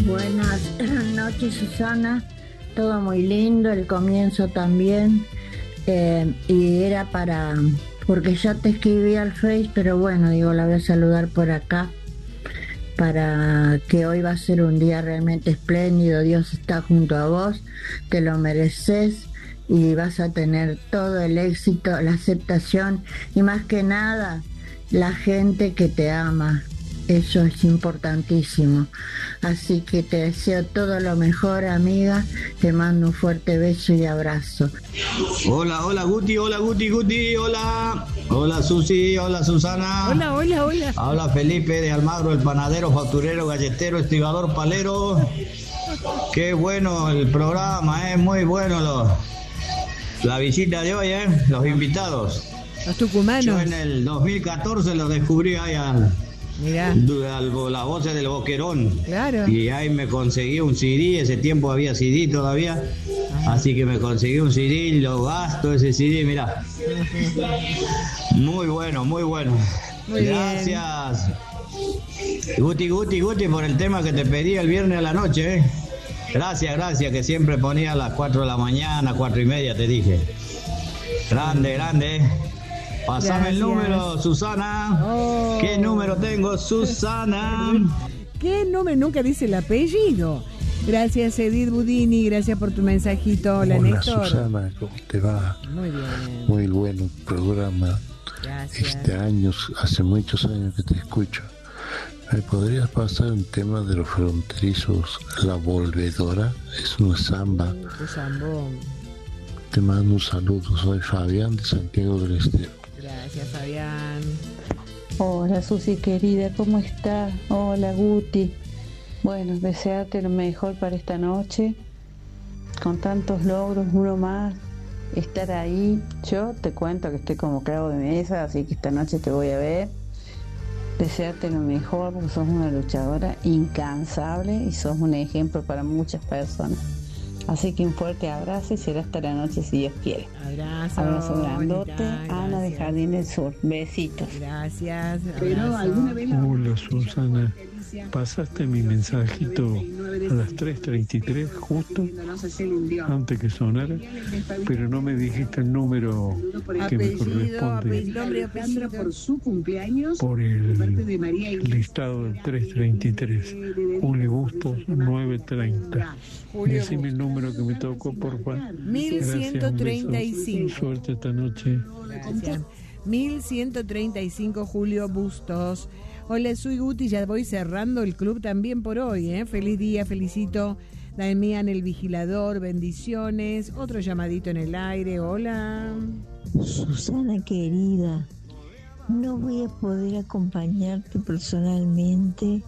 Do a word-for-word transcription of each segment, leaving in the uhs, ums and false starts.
Buenas noches, Susana. Todo muy lindo, el comienzo también. Eh, y era para, porque ya te escribí al Face, pero bueno, digo, la voy a saludar por acá, para que hoy va a ser un día realmente espléndido. Dios está junto a vos, te lo mereces y vas a tener todo el éxito, la aceptación y más que nada la gente que te ama. Eso es importantísimo. Así que te deseo todo lo mejor, amiga. Te mando un fuerte beso y abrazo. Hola, hola Guti, hola Guti, Guti, hola. Hola Susi, hola Susana. Hola, hola, hola. Habla Felipe de Almagro, el panadero, facturero, galletero, estibador, palero. Qué bueno el programa, es eh, muy bueno lo, la visita de hoy, eh, los invitados. Los tucumanos. Yo en el dos mil catorce los descubrí ahí al... Mirá. La voz del Boquerón. Claro. Y ahí me conseguí un C D, ese tiempo había C D todavía. Ajá. Así que me conseguí un C D y lo gasto ese C D, mirá. Muy bueno, muy bueno. Muy Gracias. Bien. Guti, Guti, Guti, por el tema que te pedí el viernes a la noche, ¿eh? Gracias, gracias, que siempre ponía a las cuatro de la mañana, cuatro y media, te dije. Grande, grande, ¿eh? Pasame el número, Susana. Oh. ¿Qué número tengo, Susana? ¿Qué número? Nunca dice el apellido. Gracias, Edith Budini. Gracias por tu mensajito. Hola, Hola Néstor. Susana, ¿cómo te va? Muy bien. Muy bueno programa. Gracias. Este años, hace muchos años que te escucho. ¿Me podrías pasar un tema de los fronterizos? La Volvedora es una samba. Qué zambón. Te mando un saludo. Soy Fabián de Santiago del Estero. Gracias, Fabián. Hola, Susi querida, ¿cómo estás? Hola, Guti. Bueno, desearte lo mejor para esta noche. Con tantos logros, uno más. Estar ahí. Yo te cuento que estoy como clavo de mesa, así que esta noche te voy a ver. Desearte lo mejor, porque sos una luchadora incansable y sos un ejemplo para muchas personas. Así que un fuerte abrazo y será hasta la noche si Dios quiere. Abrazo. Abrazo grandote. Bonita, Ana de Jardín del Sur. Besitos. Gracias. Pero alguna vez la... Hola Susana, pasaste mi mensajito a las tres treinta y tres justo antes que sonara, pero no me dijiste el número que me corresponde por su cumpleaños por el listado del tres treinta y tres. Julio Bustos nueve treinta. Decime el número que me tocó, por favor. mil ciento treinta y cinco. Suerte esta noche. Gracias. mil ciento treinta y cinco, Julio Bustos. Hola, soy Guti, ya voy cerrando el club también por hoy, ¿eh? Feliz día, felicito. Damián el Vigilador, bendiciones. Otro llamadito en el aire, hola. Susana querida, no voy a poder acompañarte personalmente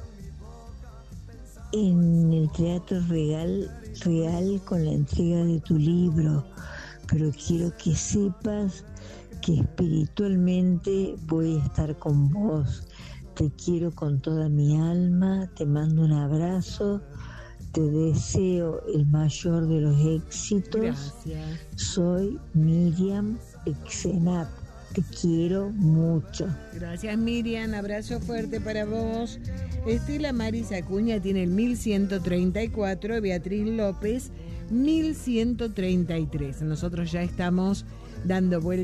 en el Teatro Real, Real con la entrega de tu libro, pero quiero que sepas que espiritualmente voy a estar con vos. Te quiero con toda mi alma, te mando un abrazo, te deseo el mayor de los éxitos. Gracias. Soy Miriam Exenat, te quiero mucho. Gracias, Miriam, abrazo fuerte para vos. Estela Maris Acuña tiene el mil ciento treinta y cuatro, Beatriz López mil ciento treinta y tres. Nosotros ya estamos dando vueltas